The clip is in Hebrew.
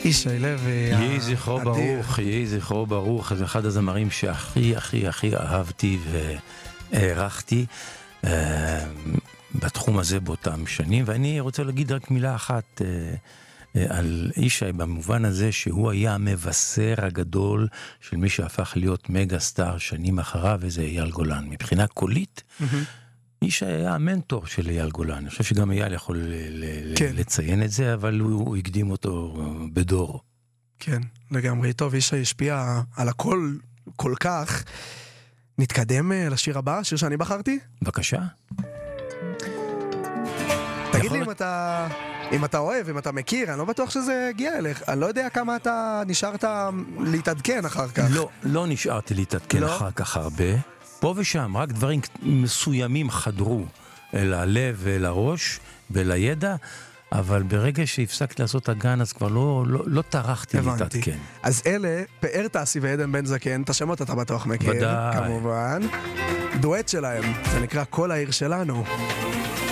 ישי לוי יהי זכרו ברוך, יהי זכרו ברוך. זה אחד הזמרים שהכי הכי הכי אהבתי והערכתי בתחום הזה באותם שנים. ואני רוצה להגיד רק מילה אחת על ישי במובן הזה שהוא היה המבשר הגדול של מי שהפך להיות מגה סטאר שנים אחריו, וזה אייל גולן. מבחינה קולית ישי היה המנטור של אייל גולן. אני חושב שגם אייל יכול לציין את זה, אבל הוא הקדים אותו בדור. כן, לגמרי. טוב, ישי השפיע על הכל כל כך. נתקדם לשיר הבא, שיר שאני בחרתי? בבקשה. תגיד לי אם אתה אוהב, אם אתה מכיר, אני לא בטוח שזה הגיע אליך. אני לא יודע כמה אתה נשארת להתעדכן אחר כך. לא נשארתי להתעדכן אחר כך הרבה. פה ושם, רק דברים מסוימים חדרו אל הלב ואל הראש ואל הידע, אבל ברגע שהפסקתי לעשות הגן, אז כבר לא טרחתי להתעדכן. אז אלה, פאר תעשי ועדן בן זקן, את השמות אתה בטוח מכיר, ודאי. כמובן. דואט שלהם, זה נקרא כל העיר שלנו.